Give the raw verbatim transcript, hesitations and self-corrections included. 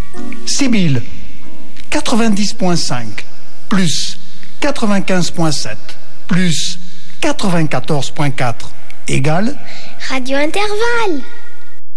Sibylle, quatre-vingt-dix virgule cinq, plus quatre-vingt-quinze virgule sept, plus quatre-vingt-quatorze virgule quatre, égale Radio Intervalle.